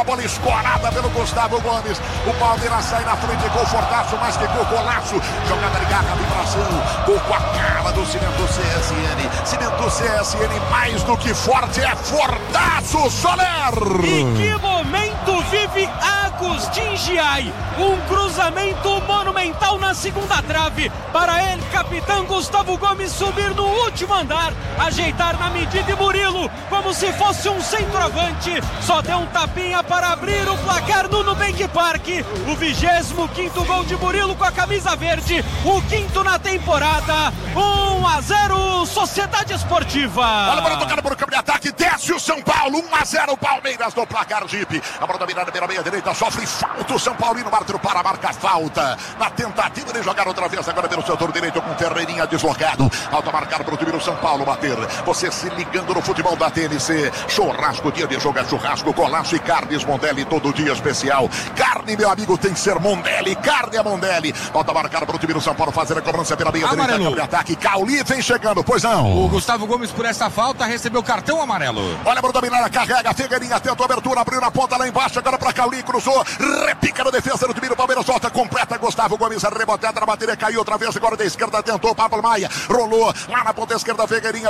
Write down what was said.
A bola escorada pelo Gustavo Gomes. O Palmeiras sai na frente, confortaço, mais que gol, golaço. Jogada de garra, vibração. Gol com a cara do Cimento CSN. Cimento CSN, mais do que forte, é fortaço, Soler. E que momento vive Agustin Giai. Um cruzamento monumental na segunda trave. Para ele, capitão Gustavo Gomes subir no último andar. Ajeitar na medida e Murilo, como se fosse um centroavante. Só deu um tapinha para abrir o placar no Nubank Park. O 25º gol de Murilo com a camisa verde. O 5º na temporada. 1-0 Sociedade Esportiva. Olha para tocar por campo de ataque. Desce o São Paulo. 1-0 Palmeiras no placar Jeep. A bola dominada pela meia direita. Sofre falta o São Paulino. Árbitro para marcar falta. Na tentativa de jogar outra vez. Agora pelo setor direito com Ferreirinha deslocado. Alto marcar para o time do São Paulo bater. Você se ligando no futebol da TNC. Churrasco, dia de jogo é churrasco. Golaço e carnes Mondelli. Todo dia especial. Carne, meu amigo, tem que ser Mondelli. Carne é Mondelli. Alto marcar para o time do São Paulo fazer a cobrança pela meia direita. Campo de ataque. Cauli vem chegando. Pois não. O Gustavo Gomes, por essa falta, recebeu cartão amarelo. Olha para dominar, carrega. Figueirinha tenta a abertura. Abriu na ponta lá embaixo. Agora para Cauli. Cruzou. Repica na defesa do time do Palmeiras. Volta completa. Gustavo Gomes rebotada na bateria. Caiu outra vez. Agora da esquerda tentou. Pablo Maia. Rolou lá na ponta esquerda. Figueirinha